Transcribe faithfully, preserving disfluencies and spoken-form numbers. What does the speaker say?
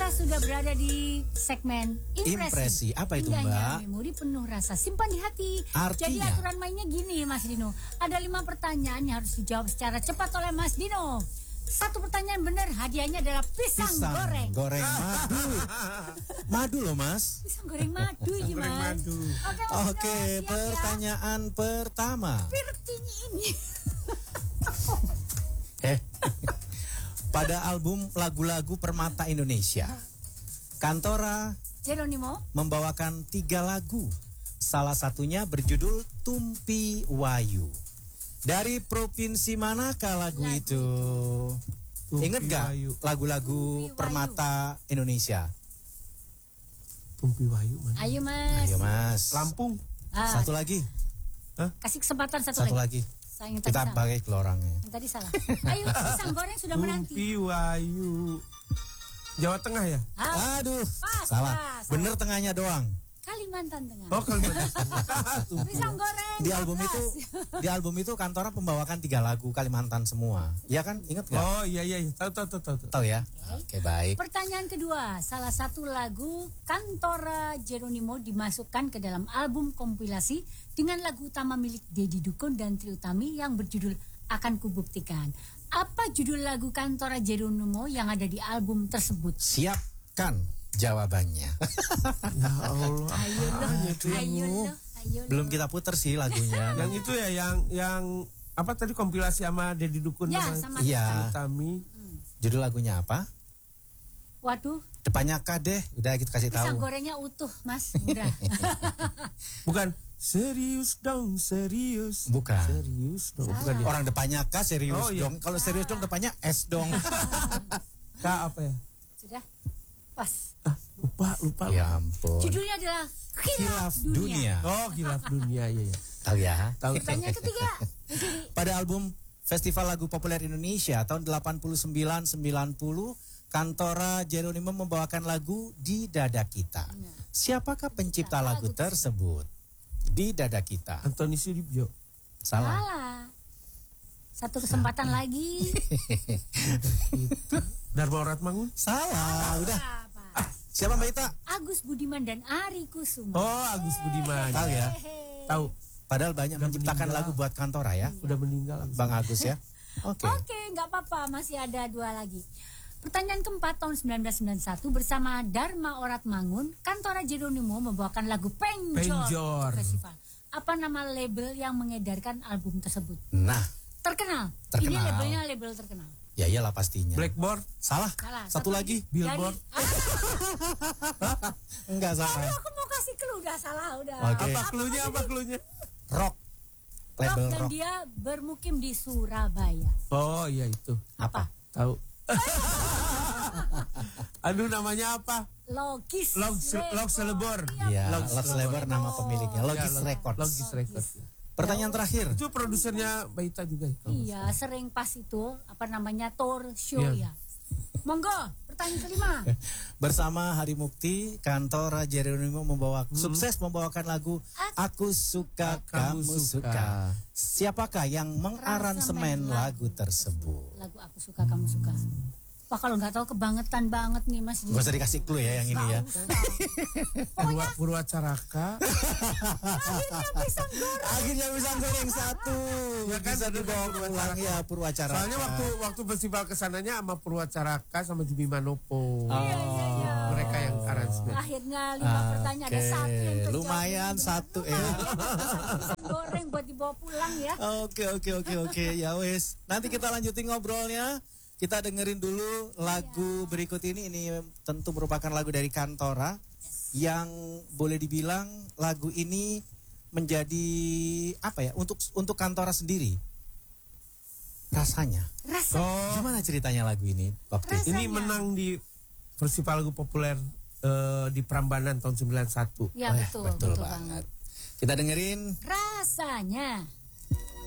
Kita sudah berada di segmen impresi. Impresi, apa itu, Indahnya Mbak? memori penuh rasa, simpan di hati. Artinya? Jadi aturan mainnya gini, Mas Dino. Ada lima pertanyaan yang harus dijawab secara cepat oleh Mas Dino. Satu pertanyaan benar, hadiahnya adalah pisang, Pisang goreng. goreng madu. Madu loh, Mas. Pisang goreng madu, Goreng gimana? madu. Oke, Mas Oke, Dino, siap pertanyaan pertama. ya. Pirtinya ini. Eh, pada album lagu-lagu Permata Indonesia, Kantora Jeronimo. membawakan tiga lagu. Salah satunya berjudul Tumpi Wayu. Dari provinsi manakah lagu, Lagu itu? Tumpi Ingat gak Wayu. lagu-lagu Tumpi Wayu. Permata Indonesia? Tumpi Wayu mana? Ayo Mas. Ayo Mas. Lampung. Ah, Satu lagi, kasih kesempatan satu, satu lagi. lagi. Saya yang tadi Kita salah. pakai gelorangnya. Yang tadi salah. Ayo, pisang goreng sudah menanti. Tumpi Wayu. Jawa Tengah ya? Ah, Aduh, Pas, salah. pas, Bener tengahnya doang. Kalimantan Tengah. Oh, Kalimantan. Pisang goreng. Di album empat itu, belas. di album itu Kantora membawakan tiga lagu Kalimantan semua. Ya kan? Ingat gak? Oh iya iya, iya. tahu tahu tahu tahu. Tahu ya? Oke, baik. Pertanyaan kedua, salah satu lagu Kantora Jeronimo dimasukkan ke dalam album kompilasi dengan lagu utama milik Dedi Dukun dan Trie Utami yang berjudul Akan Kubuktikan. Apa judul lagu Kantora Jeronimo yang ada di album tersebut? Siapkan jawabannya. Ya Allah. Ayo loh, ayo loh, ayo loh. Belum kita puter sih lagunya. Yang itu ya yang yang apa tadi kompilasi sama Dedi Dukun Ya, sama sama Iya. Utami. Judul lagunya apa? Waduh, Depannya K deh. Udah kita kasih pisang tahu. gorengnya utuh, Mas. Udah. Bukan serius dong, serius. Bukan. Serius dong. Bukan ya? Orang depannya K serius Oh, iya. dong. Kalau serius dong depannya S dong. K apa ya? Sudah. Pas. Ah, lupa lupa. Ya ampun. Judulnya adalah Khilaf Khilaf Dunia. Dunia. Oh, Khilaf Dunia iya ya. Tahu ya? Tahu. Pertanyaan ketiga. Jadi, Pada album Festival Lagu Populer Indonesia tahun delapan puluh sembilan sembilan puluh, Kantora Jeronimo membawakan lagu Di Dada Kita. Siapakah pencipta lagu tersebut? Di Dada Kita. Antoni Sudibyo. Salah. salah. Satu kesempatan lagi. Dharma Oratmangun. Salah. Udah. Apa? Siapa Mbak Ita? Agus Budiman dan Ari Kusuma. Oh, Agus Budiman. Tahu ya? Hehe. Tahu. Padahal banyak Udah menciptakan meninggal. lagu buat Kantora ya. Udah meninggal. Bang Agus ya. Oke. Oke, nggak apa-apa, masih ada dua lagi. Pertanyaan keempat tahun sembilan belas sembilan puluh satu bersama Dharma Oratmangun, Kantora Jeronimo membawakan lagu Penjor, Penjor. untuk festival. Apa nama label yang mengedarkan album tersebut? Nah, Terkenal. Ini Terkenal. labelnya label terkenal. ya iyalah pastinya. Blackboard. Salah. Salah. Satu lagi. Billboard. Dari, ah, Enggak aduh, salah. aku mau kasih clue, udah salah, udah. Oke. Apa cluenya? Apa cluenya? Rock. Rock, Label dan rock. dia bermukim di Surabaya. Oh iya itu. Apa? Tahu. Aduh namanya apa? Logis. Log- Log Selebor. Iya, Logs Logs Labor nama pemiliknya. Logis Ya, Log- Records. Logis Records. Pertanyaan terakhir. Itu produsernya Baita juga ya? kalau nggak Iya, sering pas itu apa namanya tour show Iya. ya. Monggo, pertanyaan kelima. Bersama Hari Mukti, Kantora Jeronimo membawa sukses membawakan lagu Aku Suka Kamu Kamu Suka. Suka. Siapakah yang mengaransemen lagu tersebut? Lagu Aku Suka Kamu Suka. Wah, kalau nggak tahu kebangetan banget nih Mas. Gak usah dikasih clue ya yang ini ya. Purwa, Purwacaraka. Akhirnya pisang goreng. Akhirnya bisa goreng satu. Ya kan, Bisa bener dibawa kan, pulang ya Purwacaraka. Soalnya waktu waktu festival kesananya sama Purwacaraka sama Jumi Manopo. Iya, iya, iya. Mereka yang aransemen. Akhirnya lima pertanyaan ada Oke, satu yang terjawab. lumayan satu ya. Pisang goreng buat dibawa pulang ya. Oke oke oke oke ya wes. Nanti kita lanjutin ngobrolnya. Kita dengerin dulu lagu berikut ini. Ini tentu merupakan lagu dari Kantora yang boleh dibilang lagu ini menjadi apa ya untuk untuk Kantora sendiri. Rasanya. Rasa. Oh, Gimana ceritanya lagu ini, Baptis? Rasanya. ini menang di festival lagu populer eh, di Prambanan tahun sembilan puluh satu. Ya Oh, betul, betul betul, banget. banget. Kita dengerin Rasanya.